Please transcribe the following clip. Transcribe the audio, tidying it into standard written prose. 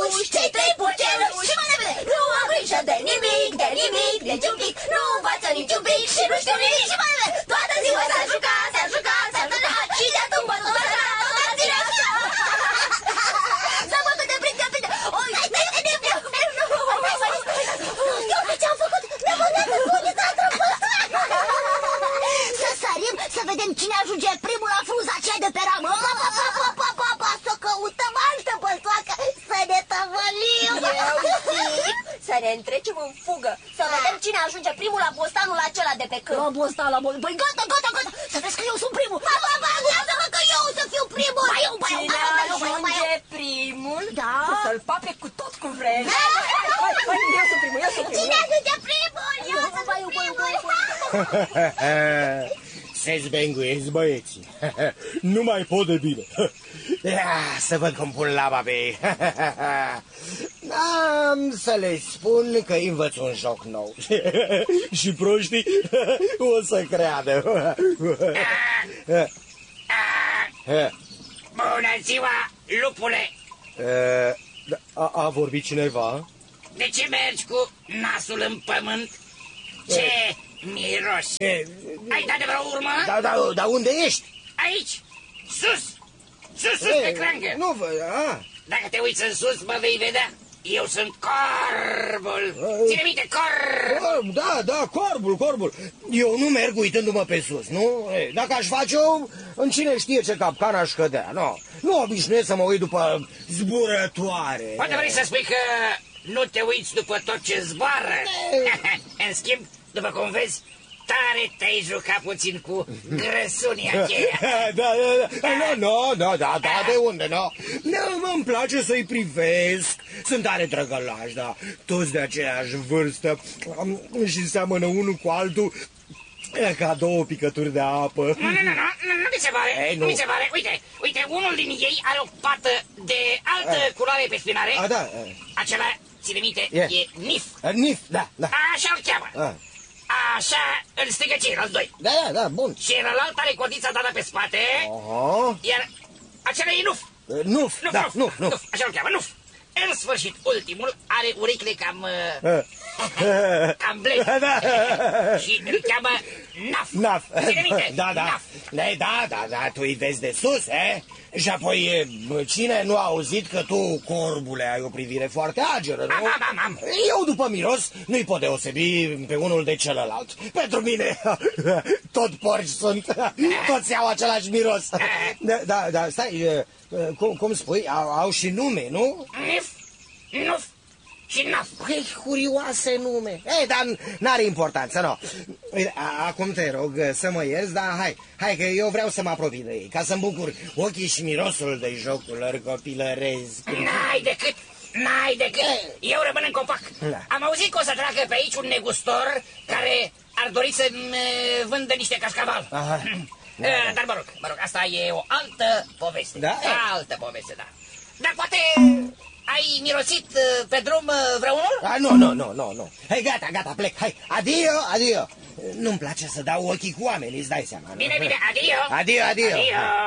aduși cei trei purceli și mai repede. Nu am grijă de nimic, niciun pic. Nu învață niciun pic și nu știu nimic și mai repede. Toată ziua s-a jucat și de atunci toată ziua s-a bătut de frică. Oi, ce-am făcut? Ne-am băgat în bunica Să sărim, să vedem cine ajunge primul la fruza aceea de pe ramă. Să căutăm altă băltoacă, să ne tăvălim. Să ne întrecem în fugă, să vedem cine ajunge primul la bostanul acela de pe câmp. La bostan, Păi gata, să vezi că eu sunt primul. Lasă-mă că eu să fiu primul. Cine ajunge primul, să-l pape cu tot cu vreme. Eu sunt primul. Cine ajunge primul? Eu sunt primul. Se zbenguiesc băieții. Nu mai pot de bine. Să văd cum pun laba pe ei. Am să le spun că îi învăț un joc nou. Și proștii o să creadă. Bună ziua, lupule! A vorbit cineva? De ce mergi cu nasul în pământ? Ce miros! Ai dat de vreo urmă? Dar unde ești? Aici, sus pe crangă. Nu văd, Dacă te uiți în sus, mă vei vedea. Eu sunt corbul. Ține minte, corb. Da, corbul. Eu nu merg uitându-mă pe sus, nu? Dacă aș face-o, în cine știe ce capcan aș cădea, nu? Nu obișnuiesc să mă uit după zburătoare. Poate vrei să spui că nu te uiți după tot ce zboară. În schimb, după cum vezi, tare te-ai jucat puțin cu grăsunii aceia. Da, de unde, îmi place să-i privesc. Sunt tare drăgălași, da. Toți de aceeași vârstă și seamănă unul cu altul ca două picături de apă. Nu mi se pare, nu mi se pare. Uite, unul din ei are o pată de altă culoare pe spinare. Da. Acela, ține minte, e Nif. Nif, da. Așa-l cheamă. Așa îl strigă ceilalți doi. Da, bun. Celălalt are codița dată pe spate, iar acela e Nuf. Nuf, așa-l cheamă, Nuf. În sfârșit, ultimul are urechile cam blede și îl cheamă Naf. Ține minte, Naf. Da, tu îi vezi de sus, Și apoi, cine nu a auzit că tu, corbule, ai o privire foarte ageră, nu? Am. Eu, după miros, nu-i pot deosebi pe unul de celălalt. Pentru mine, tot porci sunt, toți au același miros. Da, stai, cum spui, au și nume, nu? Nuf și Naf. Păi, curioase nume. Dar n-are importanță, nu. Acum te rog să mă ierți, dar hai că eu vreau să mă apropii de ei, ca să-mi bucur ochii și mirosul de jocul lor copilăresc. N-ai decât. Eu rămân în copac. Am auzit că o să treacă pe aici un negustor care ar dori să-mi vândă niște cascaval. Dar mă rog, asta e o altă poveste. Altă poveste, da. Dar poate... Ai mirosit pe drum vreunul? Nu. Hai, gata, plec. Hai, adio. Nu-mi place să dau ochii cu oamenii, îți dai seama. Bine, adio. Adio.